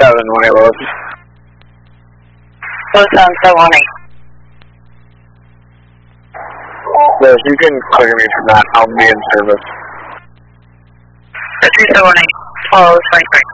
when it was. 07718. Yes, you can clear me from that. I'll be in service. 2718, follow 23.